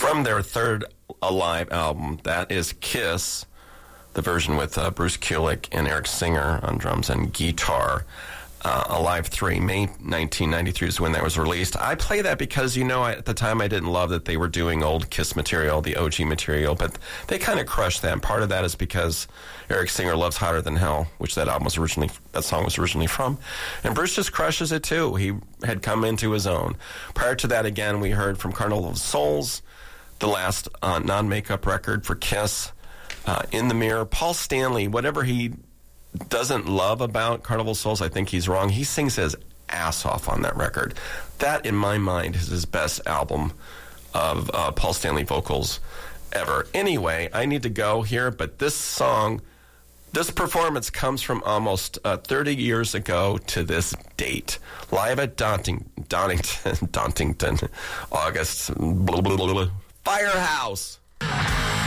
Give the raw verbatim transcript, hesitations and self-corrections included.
from their third Alive album. That is Kiss, the version with uh, Bruce Kulick and Eric Singer on drums and guitar. Uh, Alive three, May nineteen ninety-three is when that was released. I play that because, you know, I, at the time I didn't love that they were doing old Kiss material, the O G material, but they kind of crushed that. And part of that is because Eric Singer loves Hotter Than Hell, which that album was originally, that song was originally from. And Bruce just crushes it too. He had come into his own. Prior to that, again, we heard from Carnival of Souls, the last uh, non-makeup record for Kiss, uh, In the Mirror. Paul Stanley, whatever he doesn't love about Carnival of Souls, I think he's wrong. He sings his ass off on that record. That, in my mind, is his best album of uh, Paul Stanley vocals ever. Anyway, I need to go here, but this song, this performance comes from almost uh, thirty years ago to this date. Live at Daunting, Donington, Dauntington, August, blah, blah, blah, blah, Firehouse.